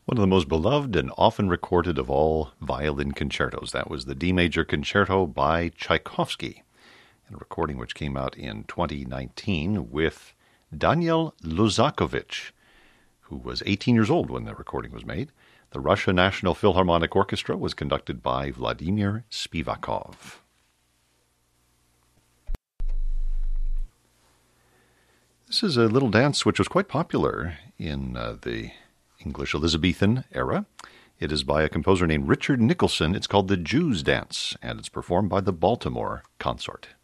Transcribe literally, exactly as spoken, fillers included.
One of the most beloved and often recorded of all violin concertos. That was the D Major Concerto by Tchaikovsky, a recording which came out in twenty nineteen with Daniel Luzakovich, who was eighteen years old when the recording was made. The Russia National Philharmonic Orchestra was conducted by Vladimir Spivakov. This is a little dance which was quite popular in uh, the English Elizabethan era. It is by a composer named Richard Nicholson. It's called the Jew's Dance, and it's performed by the Baltimore Consort.